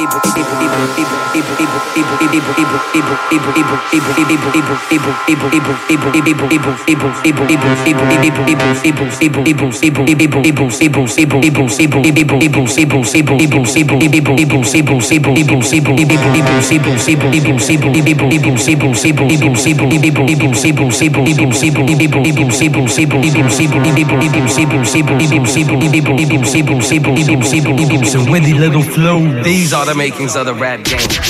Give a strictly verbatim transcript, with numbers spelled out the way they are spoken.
So Wendy, let 'em flow. These are the makings of the rap game.